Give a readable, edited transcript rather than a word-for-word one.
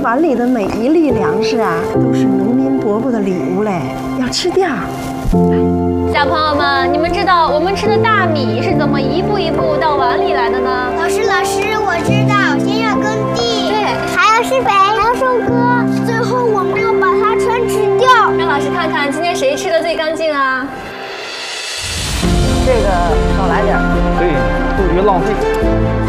碗里的每一粒粮食啊，都是农民伯伯的礼物嘞，要吃掉。 小朋友们，你们知道我们吃的大米是怎么一步一步到碗里来的呢？ 老师，我知道，先要耕地， 对， 还要施肥，还要收割，最后我们要把它全吃掉。 让老师看看今天谁吃的最干净啊？ 这个少来点， 对，杜绝浪费。